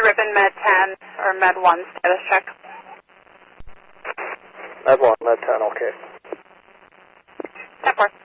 Ripon Med 10 or Med 1 status check. Med 1, Med 10, okay. 10-4.